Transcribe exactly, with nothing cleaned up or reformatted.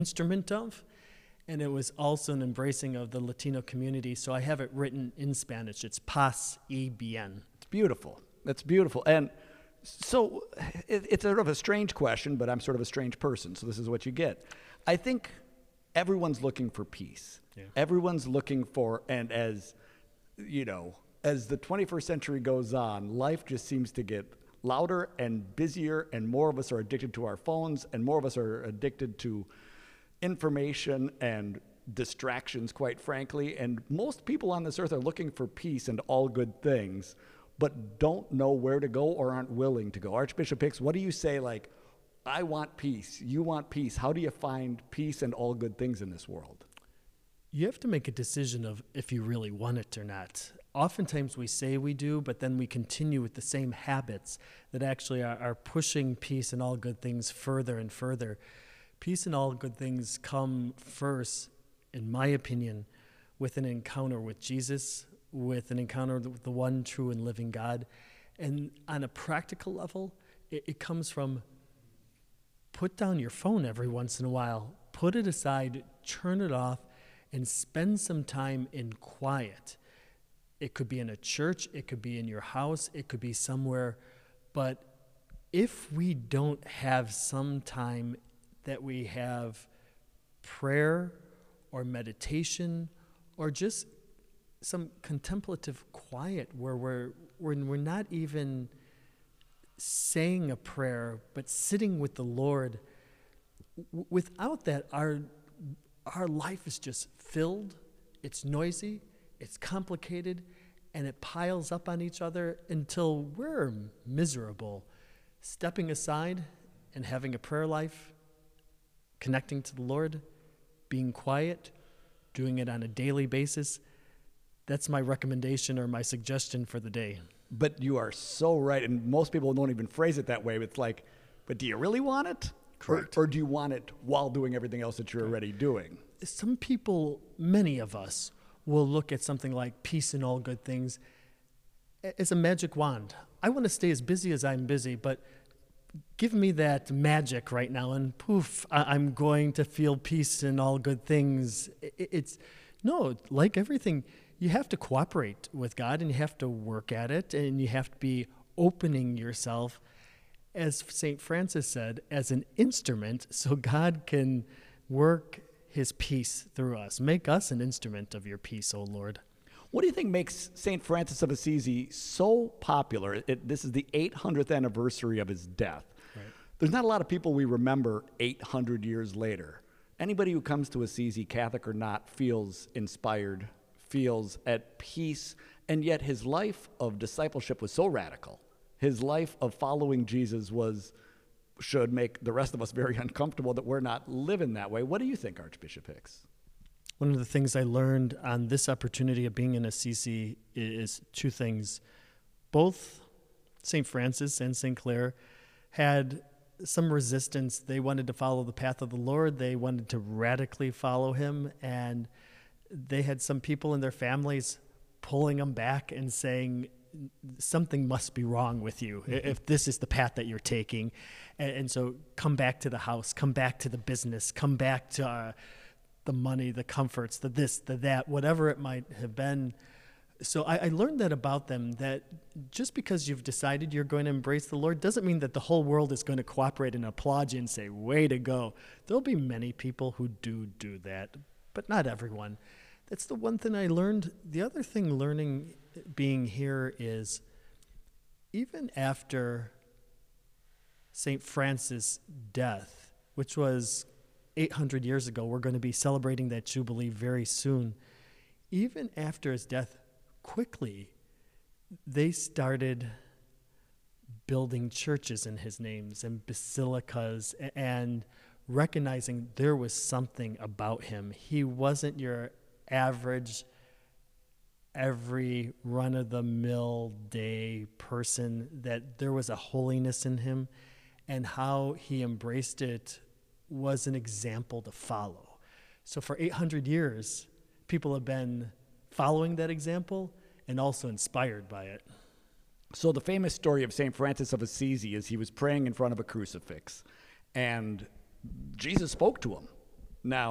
instrument of. And it was also an embracing of the Latino community. So I have it written in Spanish. It's paz y bien. It's beautiful. That's beautiful. And so it, it's sort of a strange question, but I'm sort of a strange person, so this is what you get. I think everyone's looking for peace. Yeah. Everyone's looking for, and as, you know, as the twenty-first century goes on, life just seems to get louder and busier, and more of us are addicted to our phones, and more of us are addicted to information and distractions, quite frankly. And most people on this earth are looking for peace and all good things, but don't know where to go or aren't willing to go. Archbishop Hicks, what do you say, like, I want peace, you want peace. How do you find peace and all good things in this world? You have to make a decision of if you really want it or not. Oftentimes we say we do, but then we continue with the same habits that actually are, are pushing peace and all good things further and further. Peace and all good things come first, in my opinion, with an encounter with Jesus, with an encounter with the one true and living God. And on a practical level, it, it comes from put down your phone every once in a while, put it aside, turn it off, and spend some time in quiet. It could be in a church, it could be in your house, it could be somewhere. But if we don't have some time that we have prayer or meditation or just some contemplative quiet where we're, when we're not even saying a prayer, but sitting with the Lord, w- without that, our, our life is just filled, it's noisy, it's complicated, and it piles up on each other until we're miserable. Stepping aside and having a prayer life, connecting to the Lord, being quiet, doing it on a daily basis, that's my recommendation or my suggestion for the day. But you are so right, and most people don't even phrase it that way. It's like, but do you really want it? Correct. Or, or do you want it while doing everything else that you're already doing? Some people, many of us, will look at something like peace and all good things as a magic wand. I want to stay as busy as I'm busy, but give me that magic right now, and poof, I- I'm going to feel peace and all good things. I- It's, no, like everything, you have to cooperate with God, and you have to work at it, and you have to be opening yourself, as Saint Francis said, as an instrument so God can work his peace through us. Make us an instrument of your peace, O Lord. What do you think makes Saint Francis of Assisi so popular? It, this is the eight hundredth anniversary of his death. Right. There's not a lot of people we remember eight hundred years later. Anybody who comes to Assisi, Catholic or not, feels inspired, feels at peace, and yet his life of discipleship was so radical. His life of following Jesus was should make the rest of us very uncomfortable that we're not living that way. What do you think, Archbishop Hicks? One of the things I learned on this opportunity of being in Assisi is two things. Both Saint Francis and Saint Clare had some resistance. They wanted to follow the path of the Lord. They wanted to radically follow him. And they had some people in their families pulling them back and saying, something must be wrong with you if this is the path that you're taking. And, and so come back to the house, come back to the business, come back to uh, the money, the comforts, the this, the that, whatever it might have been. So I, I learned that about them, that just because you've decided you're going to embrace the Lord doesn't mean that the whole world is going to cooperate and applaud you and say, way to go. There'll be many people who do do that, but not everyone. That's the one thing I learned. The other thing learning being here is even after Saint Francis' death, which was eight hundred years ago, we're going to be celebrating that Jubilee very soon. Even after his death, quickly, they started building churches in his names and basilicas and recognizing there was something about him. He wasn't your average, every run-of-the-mill day person, that there was a holiness in him, and how he embraced it was an example to follow. So for eight hundred years, people have been following that example and also inspired by it. So the famous story of Saint Francis of Assisi is he was praying in front of a crucifix, and Jesus spoke to him. Now,